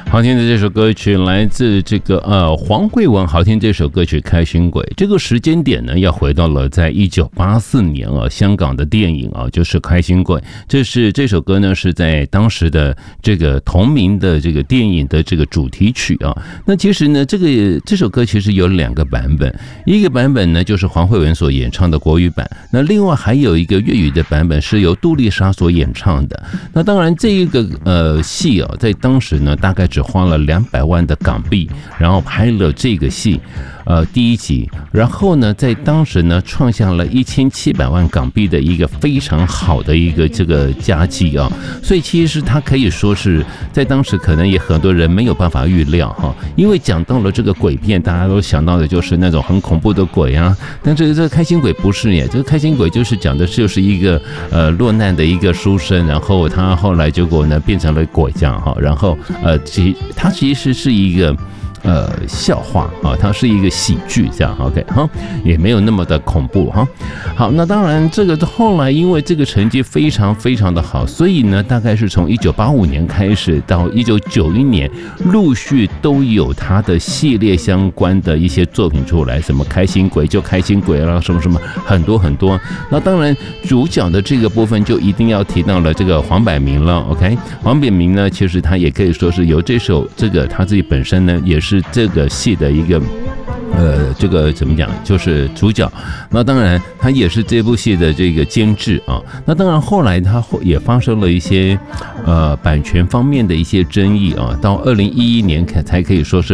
好听的这首歌曲来自这个黄慧文，好听这首歌曲《开心鬼》。这个时间点呢，要回到了在1984年香港的电影就是《开心鬼》。这首歌呢是在当时的这个同名的这个电影的这个主题曲啊。那其实呢，这首歌其实有2个版本，一个版本呢就是黄慧文所演唱的国语版，那另外还有一个粤语的版本是由杜丽莎所演唱的。那当然这一个戏在当时呢大概只花了200万的港币，然后拍了这个戏第一集，然后呢在当时呢创下了1700万港币的一个非常好的一个这个佳绩啊。所以其实它可以说是在当时可能也很多人没有办法预料哈，因为讲到了这个鬼片，大家都想到的就是那种很恐怖的鬼啊，但这个开心鬼不是耶，这个开心鬼就是讲的就是一个落难的一个书生，然后他后来结果呢变成了鬼这样哈，然后它其实是一个笑话啊，它是一个喜剧这样 ，OK 哈，也没有那么的恐怖哈。好，那当然这个后来因为这个成绩非常非常的好，所以呢，大概是从1985年开始到1991年，陆续都有它的系列相关的一些作品出来，什么开心鬼就开心鬼啦，什么什么很多很多。那当然主角的这个部分就一定要提到了这个黄百鸣了 ，OK， 黄百鸣呢，其实他也可以说是由这个他自己本身呢也是这个戏的一个这个怎么讲，就是主角。那当然他也是这部戏的这个监制啊。那当然后来他也发生了一些版权方面的一些争议啊，到2011年才可以说是